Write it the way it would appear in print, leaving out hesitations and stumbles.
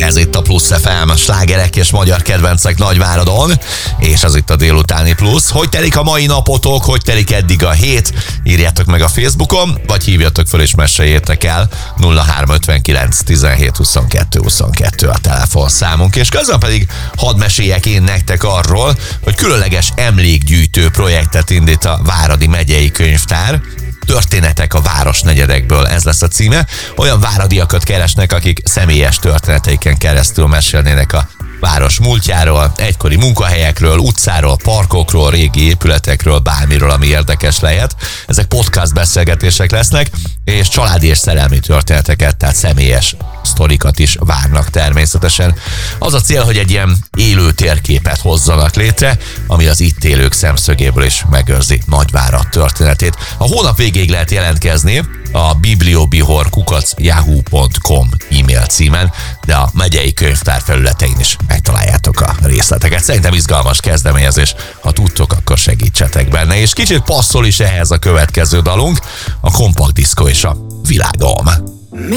Ez itt a Plusz FM, slágerek és magyar kedvencek Nagyváradon, és ez itt a délutáni Plusz. Hogy telik a mai napotok, hogy telik eddig a hét? Írjátok meg a Facebookon, vagy hívjatok föl és meséljétek el. 0359 17 22 22 a telefonszámunk, és közben pedig hadd meséljek én nektek arról, hogy különleges emlékgyűjtő projektet indít a Váradi Megyei Könyvtár. Történetek a városnegyedekből, ez lesz a címe. Olyan váradiakat keresnek, akik személyes történeteiken keresztül mesélnének a város múltjáról, egykori munkahelyekről, utcáról, parkokról, régi épületekről, bármiről, ami érdekes lehet. Ezek podcast beszélgetések lesznek, és családi és szerelmi történeteket, tehát személyes sztorikat is várnak természetesen. Az a cél, hogy egy ilyen élő térképet hozzanak létre, ami az itt élők szemszögéből is megőrzi Nagyvárad történetét. A hónap végéig lehet jelentkezni a bibliobihor@yahoo.com e-mail címen, de a megyei könyvtár felületein is megtaláljátok a részleteket. Szerintem izgalmas kezdeményezés, ha tudtok, akkor segítsetek benne, és kicsit passzol is ehhez a következő dalunk, a Kompakt Diszkó és a Világom.